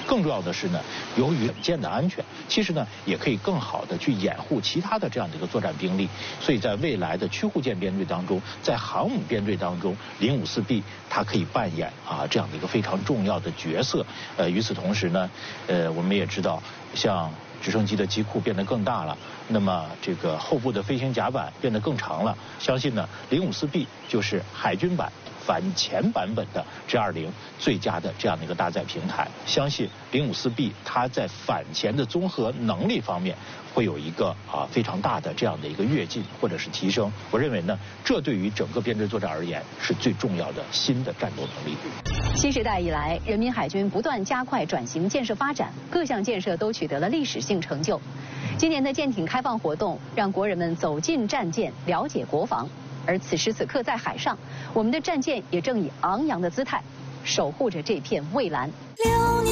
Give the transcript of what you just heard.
更重要的是呢，由于稳健的安全，其实呢也可以更好的去掩护其他的这样的一个作战兵力。所以在未来的驱护舰编队当中，在航母编队当中，054B 它可以扮演这样的一个非常重要的角色。与此同时呢，我们也知道，像直升机的机库变得更大了，那么这个后部的飞行甲板变得更长了。相信呢，054B 就是海军版反潜版本的 G20最佳的这样的一个搭载平台。相信054B 它在反潜的综合能力方面会有一个非常大的这样的一个跃进或者是提升。我认为呢，这对于整个编队作战而言是最重要的新的战斗能力。 新时代以来，人民海军不断加快转型建设发展，各项建设都取得了历史性成就。今年的舰艇开放活动让国人们走进战舰，了解国防。而此时此刻在海上，我们的战舰也正以昂扬的姿态守护着这片蔚蓝。